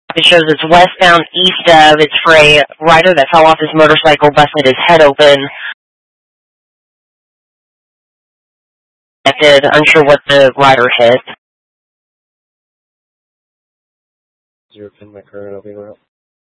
It shows it's westbound east of. It's for a rider that fell off his motorcycle, busted his head open. Unsure what the rider hit. 0 pin my current opening route.